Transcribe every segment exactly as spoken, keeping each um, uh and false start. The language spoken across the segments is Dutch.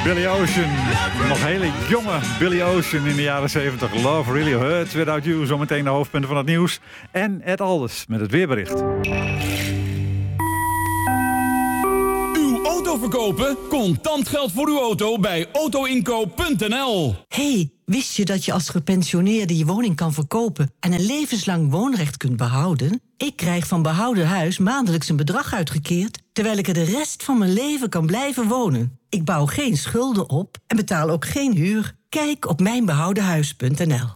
Billy Ocean, nog hele jonge Billy Ocean in de jaren zeventig. Love Really Hurts Without You, zometeen de hoofdpunten van het nieuws. En Ed Alders met het weerbericht. Uw auto verkopen? Contant geld voor uw auto bij auto inkoop punt n l. Hey, wist je dat je als gepensioneerde je woning kan verkopen en een levenslang woonrecht kunt behouden? Ik krijg van Behouden Huis maandelijks een bedrag uitgekeerd, terwijl ik er de rest van mijn leven kan blijven wonen. Ik bouw geen schulden op en betaal ook geen huur. Kijk op mijn behouden huis punt n l.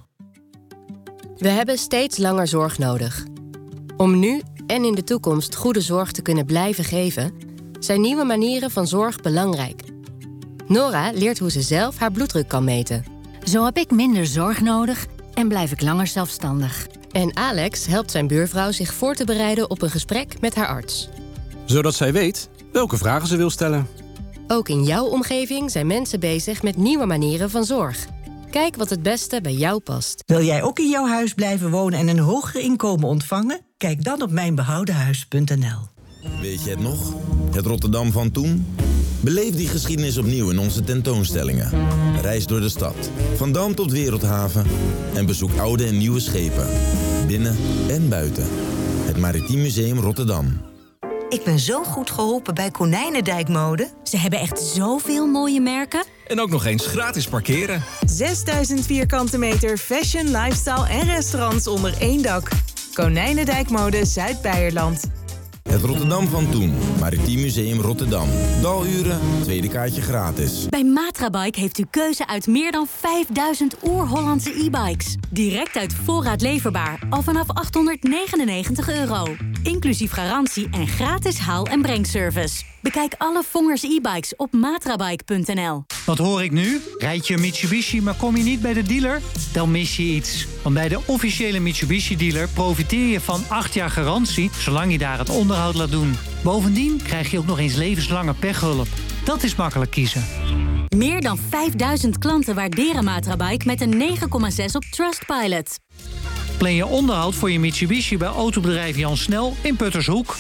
We hebben steeds langer zorg nodig. Om nu en in de toekomst goede zorg te kunnen blijven geven, zijn nieuwe manieren van zorg belangrijk. Nora leert hoe ze zelf haar bloeddruk kan meten. Zo heb ik minder zorg nodig en blijf ik langer zelfstandig. En Alex helpt zijn buurvrouw zich voor te bereiden op een gesprek met haar arts. Zodat zij weet welke vragen ze wil stellen. Ook in jouw omgeving zijn mensen bezig met nieuwe manieren van zorg. Kijk wat het beste bij jou past. Wil jij ook in jouw huis blijven wonen en een hoger inkomen ontvangen? Kijk dan op mijn behouden huis punt n l. Weet je het nog? Het Rotterdam van toen? Beleef die geschiedenis opnieuw in onze tentoonstellingen. Reis door de stad, van Dam tot Wereldhaven. En bezoek oude en nieuwe schepen. Binnen en buiten. Het Maritiem Museum Rotterdam. Ik ben zo goed geholpen bij Konijnendijk Mode. Ze hebben echt zoveel mooie merken. En ook nog eens gratis parkeren. zesduizend vierkante meter fashion, lifestyle en restaurants onder één dak. Konijnendijk Mode Zuid-Beierland. Het Rotterdam van toen. Maritiem Museum Rotterdam. Daluren, tweede kaartje gratis. Bij Matrabike heeft u keuze uit meer dan vijfduizend oer-Hollandse e-bikes. Direct uit voorraad leverbaar, al vanaf achthonderdnegenennegentig euro. Inclusief garantie en gratis haal- en brengservice. Bekijk alle Vongers e-bikes op matrabike punt n l. Wat hoor ik nu? Rijd je een Mitsubishi, maar kom je niet bij de dealer? Dan mis je iets. Want bij de officiële Mitsubishi-dealer profiteer je van acht jaar garantie, zolang je daar het onderhoud laat doen. Bovendien krijg je ook nog eens levenslange pechhulp. Dat is makkelijk kiezen. Meer dan vijfduizend klanten waarderen Matrabike met een negen komma zes op Trustpilot. Plan je onderhoud voor je Mitsubishi bij autobedrijf Jan Snel in Puttershoek.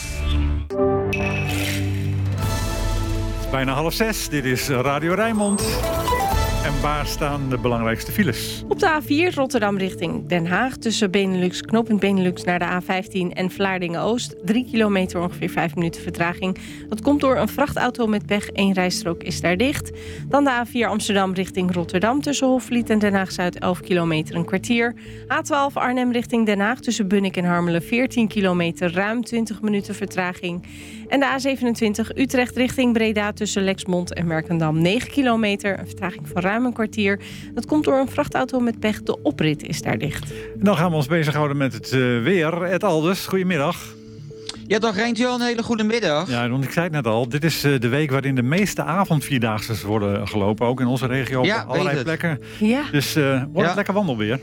Bijna half zes, dit is Radio Rijnmond. En waar staan de belangrijkste files? Op de A vier Rotterdam richting Den Haag. Tussen Benelux, knooppunt Benelux naar de A vijftien en Vlaardingen-Oost. Drie kilometer, ongeveer vijf minuten vertraging. Dat komt door een vrachtauto met pech. Eén rijstrook is daar dicht. Dan de A vier Amsterdam richting Rotterdam. Tussen Hofvliet en Den Haag-Zuid elf kilometer, een kwartier. A twaalf Arnhem richting Den Haag. Tussen Bunnik en Harmelen veertien kilometer, ruim twintig minuten vertraging. En de A zevenentwintig Utrecht richting Breda. Tussen Lexmond en Merkendam negen kilometer. Een vertraging van ruim een kwartier. Dat komt door een vrachtauto met pech. De oprit is daar dicht. Dan gaan we ons bezighouden met het uh, weer. Ed Alders, goedemiddag. Ja, dag Reintje, een hele goede middag. Ja, want ik zei het net al, dit is uh, de week waarin de meeste avondvierdaagses worden gelopen. Ook in onze regio, ja, op allerlei plekken. Ja. Dus uh, wordt ja. het lekker wandelweer?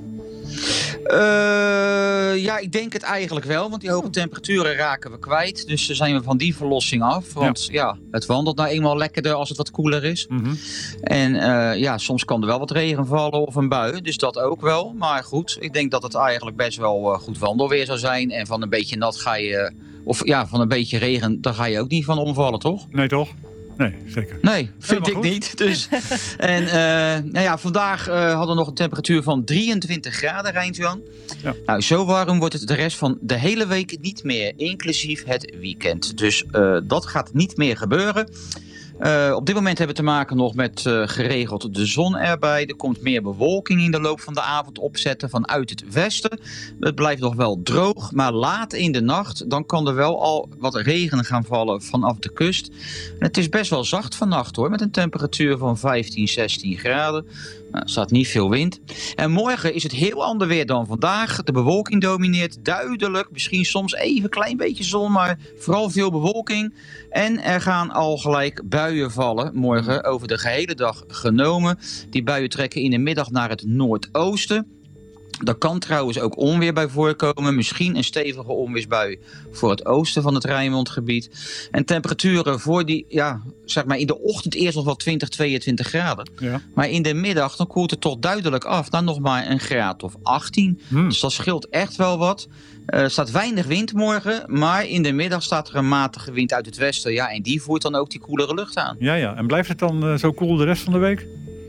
Uh, ja, ik denk het eigenlijk wel, want die hoge temperaturen raken we kwijt. Dus dan zijn we van die verlossing af. Want ja, ja het wandelt nou eenmaal lekkerder als het wat koeler is. Mm-hmm. En uh, ja, soms kan er wel wat regen vallen of een bui, dus dat ook wel. Maar goed, ik denk dat het eigenlijk best wel uh, goed wandelweer zou zijn. En van een beetje nat ga je, of ja, van een beetje regen, daar ga je ook niet van omvallen, toch? Nee, toch? Nee, zeker. Nee, vind ik goed. niet. Dus. En uh, nou ja, vandaag uh, hadden we nog een temperatuur van drieëntwintig graden, Rijntjan. Ja. Nou, zo warm wordt het de rest van de hele week niet meer, inclusief het weekend. Dus uh, dat gaat niet meer gebeuren. Uh, op dit moment hebben we te maken nog met uh, geregeld de zon erbij. Er komt meer bewolking in de loop van de avond opzetten vanuit het westen. Het blijft nog wel droog, maar laat in de nacht dan kan er wel al wat regen gaan vallen vanaf de kust. En het is best wel zacht vannacht hoor, met een temperatuur van vijftien, zestien graden. Nou, er staat niet veel wind. En morgen is het heel ander weer dan vandaag. De bewolking domineert duidelijk. Misschien soms even een klein beetje zon, maar vooral veel bewolking. En er gaan al gelijk buien vallen. Morgen over de gehele dag genomen. Die buien trekken in de middag naar het noordoosten. Er kan trouwens ook onweer bij voorkomen. Misschien een stevige onweersbui voor het oosten van het Rijnmondgebied. En temperaturen voor die, ja, zeg maar in de ochtend eerst nog wel twintig, tweeëntwintig graden. Ja. Maar in de middag dan koelt het toch duidelijk af naar nog maar een graad of achttien. Hmm. Dus dat scheelt echt wel wat. Er uh, staat weinig wind morgen, maar in de middag staat er een matige wind uit het westen. Ja, en die voert dan ook die koelere lucht aan. Ja, ja. En blijft het dan uh, zo koel de rest van de week?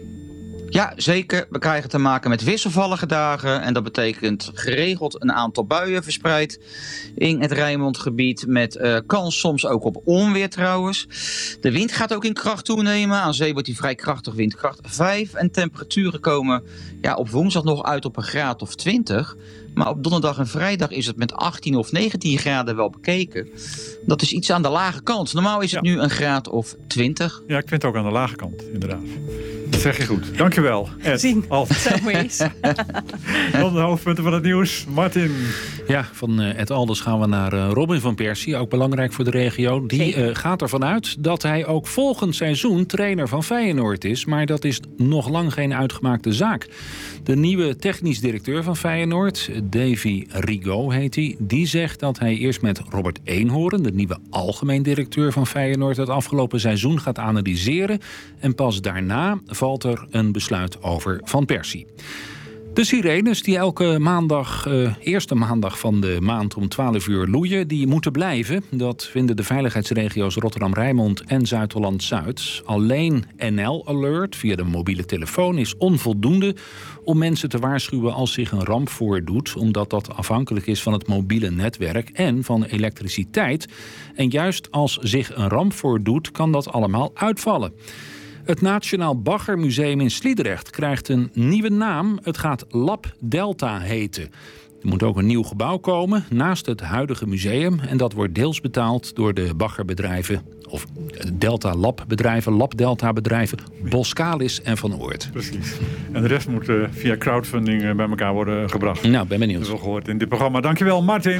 Ja, zeker. We krijgen te maken met wisselvallige dagen. En dat betekent geregeld een aantal buien verspreid in het Rijnmondgebied. Met uh, kans soms ook op onweer trouwens. De wind gaat ook in kracht toenemen. Aan zee wordt die vrij krachtig, windkracht vijf. En temperaturen komen ja, op woensdag nog uit op een graad of twintig. Maar op donderdag en vrijdag is het met achttien of negentien graden wel bekeken. Dat is iets aan de lage kant. Normaal is het ja. nu een graad of twintig. Ja, ik vind het ook aan de lage kant, inderdaad. Dat zeg je goed. Dankjewel, Ed. Zien, zo maar eens. Dan de hoofdpunten van het nieuws. Martin. Ja, van uh, Ed Alders gaan we naar uh, Robin van Persie. Ook belangrijk voor de regio. Die uh, gaat ervan uit dat hij ook volgend seizoen trainer van Feyenoord is. Maar dat is nog lang geen uitgemaakte zaak. De nieuwe technisch directeur van Feyenoord, Davy Rigaud heet hij, die zegt dat hij eerst met Robert Eenhoorn, de nieuwe algemeen directeur van Feyenoord, het afgelopen seizoen gaat analyseren. En pas daarna valt er een besluit over Van Persie. De sirenes die elke maandag, uh, eerste maandag van de maand om twaalf uur loeien, die moeten blijven. Dat vinden de veiligheidsregio's Rotterdam-Rijnmond en Zuid-Holland-Zuid. Alleen N L Alert via de mobiele telefoon is onvoldoende om mensen te waarschuwen als zich een ramp voordoet, omdat dat afhankelijk is van het mobiele netwerk en van elektriciteit. En juist als zich een ramp voordoet, kan dat allemaal uitvallen. Het Nationaal Baggermuseum in Sliedrecht krijgt een nieuwe naam. Het gaat Lab Delta heten. Er moet ook een nieuw gebouw komen naast het huidige museum. En dat wordt deels betaald door de baggerbedrijven, of Delta Lab bedrijven, Lab Delta bedrijven, Boskalis en Van Oort. Precies. En de rest moet uh, via crowdfunding uh, bij elkaar worden gebracht. Nou, ben benieuwd. Dat hebben we gehoord in dit programma. Dankjewel, Martin.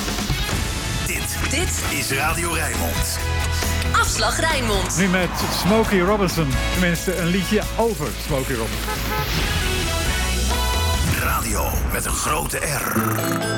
Dit, dit is Radio Rijnmond. Afslag Rijnmond. Nu met Smokey Robinson. Tenminste, een liedje over Smokey Robinson. Radio met een grote R.